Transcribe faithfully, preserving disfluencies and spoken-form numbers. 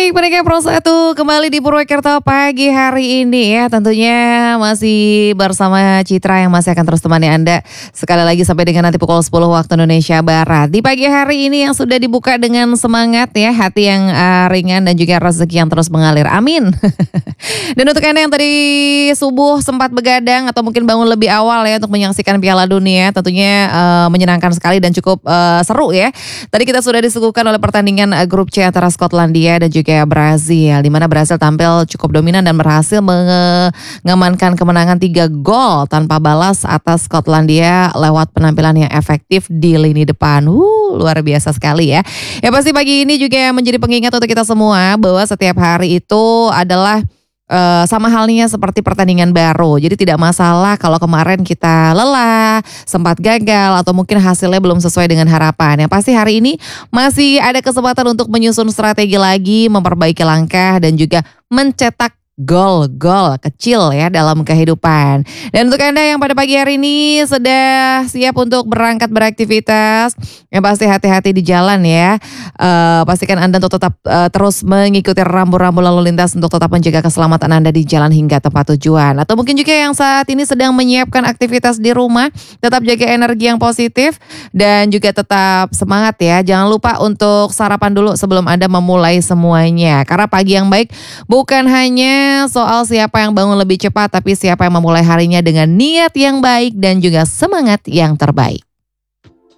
Baik, pendengar Pro satu kembali di Purwokerto pagi hari ini ya. Tentunya masih bersama Citra yang masih akan terus temani Anda sekali lagi sampai dengan nanti pukul sepuluh waktu Indonesia Barat. Di pagi hari ini yang sudah dibuka dengan semangat ya, hati yang uh, ringan dan juga rezeki yang terus mengalir. Amin. Dan untuk Anda yang tadi subuh sempat begadang atau mungkin bangun lebih awal ya untuk menyaksikan Piala Dunia, tentunya uh, menyenangkan sekali dan cukup uh, seru ya. Tadi kita sudah disuguhkan oleh pertandingan uh, grup C antara Skotlandia dan juga Brazil, di mana Brazil tampil cukup dominan dan berhasil mengamankan kemenangan tiga gol tanpa balas atas Skotlandia lewat penampilan yang efektif di lini depan. Uh, luar biasa sekali ya. Ya pasti pagi ini juga menjadi pengingat untuk kita semua bahwa setiap hari itu adalah Uh, sama halnya seperti pertandingan baru. Jadi tidak masalah kalau kemarin kita lelah, sempat gagal atau mungkin hasilnya belum sesuai dengan harapan. Yang pasti hari ini masih ada kesempatan untuk menyusun strategi lagi, memperbaiki langkah dan juga mencetak gol-gol kecil ya dalam kehidupan. Dan untuk Anda yang pada pagi hari ini sudah siap untuk berangkat beraktivitas, yang pasti hati-hati di jalan ya. Uh, pastikan Anda untuk tetap uh, terus mengikuti rambu-rambu lalu lintas untuk tetap menjaga keselamatan Anda di jalan hingga tempat tujuan. Atau mungkin juga yang saat ini sedang menyiapkan aktivitas di rumah, tetap jaga energi yang positif dan juga tetap semangat ya. Jangan lupa untuk sarapan dulu sebelum Anda memulai semuanya. Karena pagi yang baik bukan hanya soal siapa yang bangun lebih cepat, tapi siapa yang memulai harinya dengan niat yang baik dan juga semangat yang terbaik.